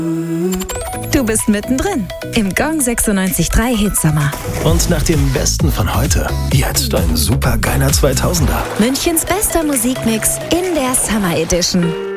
Du bist mittendrin im Gong 96.3 Hitsommer. Und nach dem Besten von heute, jetzt ein supergeiler 2000er. Münchens bester Musikmix in der Summer Edition.